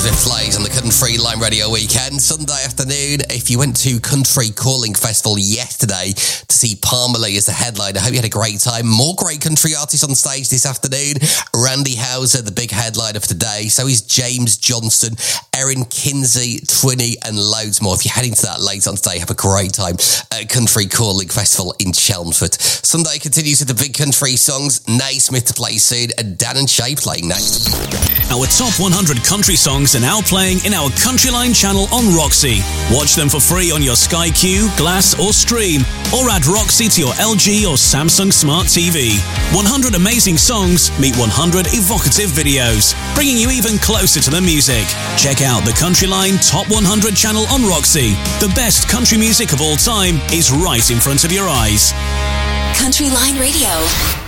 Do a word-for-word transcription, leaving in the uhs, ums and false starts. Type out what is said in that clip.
as it plays on the Country Line Radio Weekend. Sunday afternoon, if you went to Country Calling Festival yesterday to see Palmer Lee as the headliner, I hope you had a great time. More great country artists on stage this afternoon. Randy Houser, the big headliner for today. So is James Johnston, Erin Kinsey, Twinny, and loads more. If you're heading to that later on today, have a great time at Country Calling Festival in Chelmsford. Sunday continues with the big country songs. Naismith to play soon, and Dan and Shay playing next. Our top one hundred country songs are now playing in our Countryline channel on Roxy. Watch them for free on your Sky Q, Glass or Stream, or add Roxy to your L G or Samsung Smart T V. one hundred amazing songs meet one hundred evocative videos, bringing you even closer to the music. Check out the Countryline Top one hundred channel on Roxy. The best country music of all time is right in front of your eyes. Countryline Radio.